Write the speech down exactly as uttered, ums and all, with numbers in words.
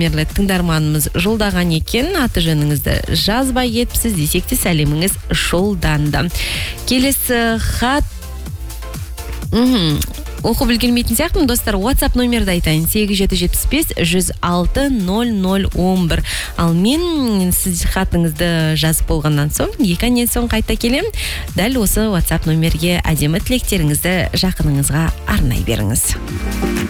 номерлі тыңдарманымыз жолдаған екен. Аты жөніңізді жазбай кетіпсіз десек те сәлеміңіз жолданды. Келесі хат Мхм. Оқып үлгермейтін сияқтымын, достар. WhatsApp номерді айтайын: сегіз жеті жетпіс бес жүз алты нөл нөл он бір. Ал мен сіз хатыңызды жазып болғаннан соң, екі айдан соң қайта келем. Дәл осы WhatsApp номерге әдемі тілектеріңізді жақыныңызға арнай беріңіз.